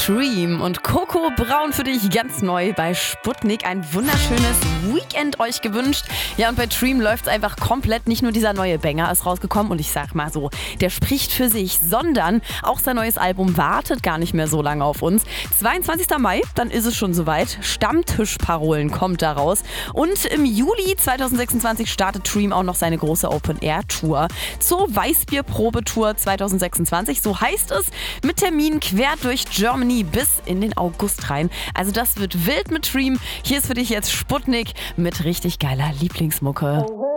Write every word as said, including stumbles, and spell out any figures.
Dream und Coco Braun für dich ganz neu bei Sputnik. Ein wunderschönes Weekend euch gewünscht. Ja, und bei Dream läuft es einfach komplett. Nicht nur dieser neue Banger ist rausgekommen und ich sag mal so, der spricht für sich, sondern auch sein neues Album wartet gar nicht mehr so lange auf uns. zweiundzwanzigster Mai, dann ist es schon soweit. Stammtischparolen kommt da raus. Und im Juli zweitausendsechsundzwanzig startet Dream auch noch seine große Open-Air-Tour zur Weißbier-Probetour zweitausendsechsundzwanzig. So heißt es, mit Terminen quer durch Germany bis in den August rein. Also das wird wild mit Dream. Hier ist für dich jetzt Sputnik mit richtig geiler Lieblingsmucke.